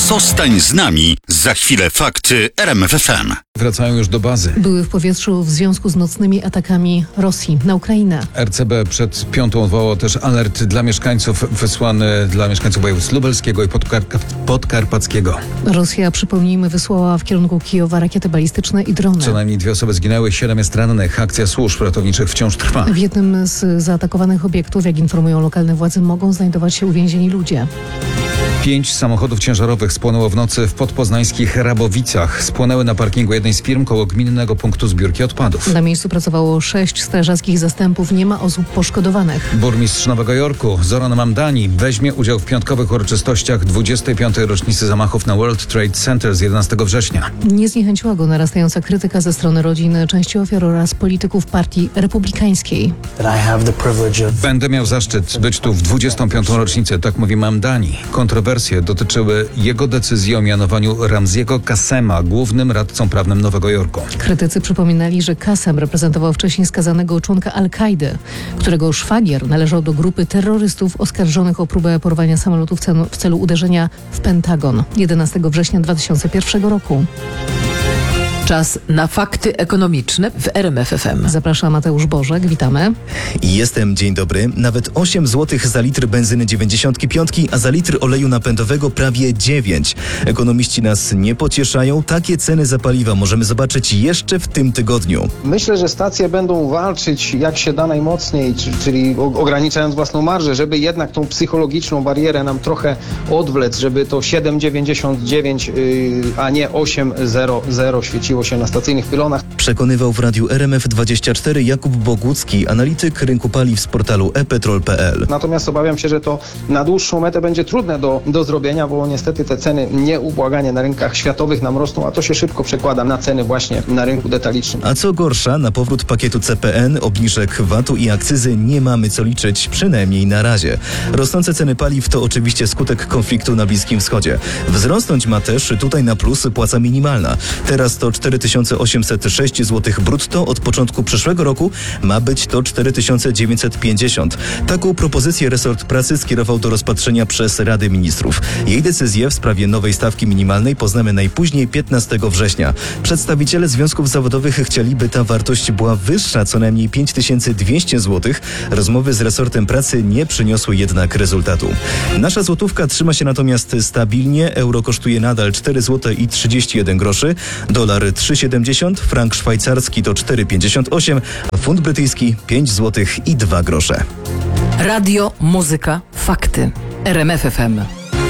Zostań z nami. Za chwilę fakty RMF FM. Wracają już do bazy. Były w powietrzu w związku z nocnymi atakami Rosji na Ukrainę. RCB przed piątą odwołało też alert dla mieszkańców, wysłany dla mieszkańców województw lubelskiego i podkarpackiego. Rosja, przypomnijmy, wysłała w kierunku Kijowa rakiety balistyczne i drony. Co najmniej 2 osoby zginęły, 7 jest rannych. Akcja służb ratowniczych wciąż trwa. W jednym z zaatakowanych obiektów, jak informują lokalne władze, mogą znajdować się uwięzieni ludzie. 5 samochodów ciężarowych spłonęło w nocy w podpoznańskich Rabowicach. Spłonęły na parkingu jednej z firm koło gminnego punktu zbiórki odpadów. Na miejscu pracowało 6 strażackich zastępów. Nie ma osób poszkodowanych. Burmistrz Nowego Jorku, Zoran Mamdani, weźmie udział w piątkowych uroczystościach 25. rocznicy zamachów na World Trade Center z 11 września. Nie zniechęciła go narastająca krytyka ze strony rodzin, części ofiar oraz polityków partii republikańskiej. Będę miał zaszczyt być tu w 25. rocznicę, tak mówi Mamdani. Kontrowersje dotyczyły jego decyzji o mianowaniu Ramziego Kassema głównym radcą prawnym Nowego Jorku. Krytycy przypominali, że Kassem reprezentował wcześniej skazanego członka Al-Kaidy, którego szwagier należał do grupy terrorystów oskarżonych o próbę porwania samolotu w celu uderzenia w Pentagon 11 września 2001 roku. Czas na fakty ekonomiczne w RMF FM. Zaprasza Mateusz Bożek, witamy. Jestem, dzień dobry. Nawet 8 zł za litr benzyny 95, a za litr oleju napędowego prawie 9. Ekonomiści nas nie pocieszają. Takie ceny za paliwa możemy zobaczyć jeszcze w tym tygodniu. Myślę, że stacje będą walczyć jak się da najmocniej, czyli ograniczając własną marżę, żeby jednak tą psychologiczną barierę nam trochę odwlec, żeby to 7,99, a nie 8,00 świeciło się na stacyjnych pylonach. Przekonywał w radiu RMF24 Jakub Bogucki, analityk rynku paliw z portalu ePetrol.pl. Natomiast obawiam się, że to na dłuższą metę będzie trudne do zrobienia, bo niestety te ceny nieubłaganie na rynkach światowych nam rosną, a to się szybko przekłada na ceny właśnie na rynku detalicznym. A co gorsza, na powrót pakietu CPN, obniżek VAT-u i akcyzy nie mamy co liczyć, przynajmniej na razie. Rosnące ceny paliw to oczywiście skutek konfliktu na Bliskim Wschodzie. Wzrosnąć ma też tutaj na plus płaca minimalna. Teraz to 4806 zł brutto, od początku przyszłego roku ma być to 4950. Taką propozycję resort pracy skierował do rozpatrzenia przez Radę Ministrów. Jej decyzję w sprawie nowej stawki minimalnej poznamy najpóźniej 15 września. Przedstawiciele związków zawodowych chcieliby ta wartość była wyższa, co najmniej 5200 zł. Rozmowy z resortem pracy nie przyniosły jednak rezultatu. Nasza złotówka trzyma się natomiast stabilnie. Euro kosztuje nadal 4 zł i 31 groszy. Dolar 3,70, frank szwajcarski to 4,58, a funt brytyjski 5 zł i 2 grosze. Radio, muzyka, fakty. RMF FM.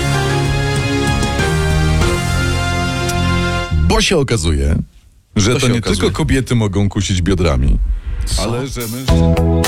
Bo się okazuje, że to nie tylko kobiety mogą kusić biodrami, ale że mężczyźni...